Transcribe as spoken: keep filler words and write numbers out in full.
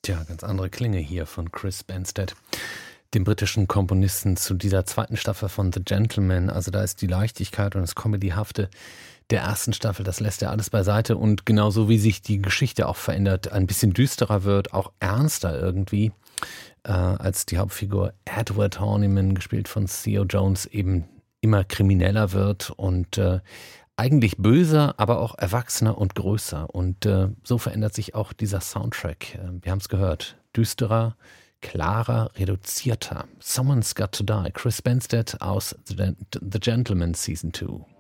Tja, ganz andere Klinge hier von Chris Bernstedt, dem britischen Komponisten zu dieser zweiten Staffel von The Gentleman. Also da ist die Leichtigkeit und das Comedyhafte der ersten Staffel, das lässt er alles beiseite. Und genauso wie sich die Geschichte auch verändert, ein bisschen düsterer wird, auch ernster irgendwie, äh, als die Hauptfigur Edward Horniman, gespielt von Theo Jones, eben immer krimineller wird und äh, eigentlich böser, aber auch erwachsener und größer. Und äh, so verändert sich auch dieser Soundtrack. Äh, wir haben es gehört. Düsterer, klarer, reduzierter. Someone's Got to Die. Chris Bernstedt aus The, The Gentleman Season zwei.